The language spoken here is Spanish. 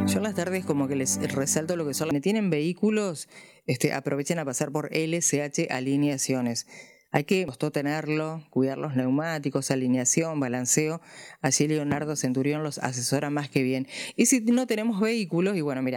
Yo en las tardes como que les resalto lo que son, que tienen vehículos, aprovechen a pasar por LCH Alineaciones. Hay que costó tenerlo, cuidar los neumáticos, alineación, balanceo. Allí Leonardo Centurión los asesora más que bien. Y si no tenemos vehículos, y bueno, mira,